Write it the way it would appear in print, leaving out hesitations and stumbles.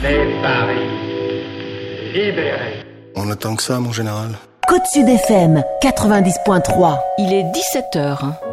C'est Paris. Libéré. On attend que ça, mon général. Côte Sud FM, 90.3. Il est 17h.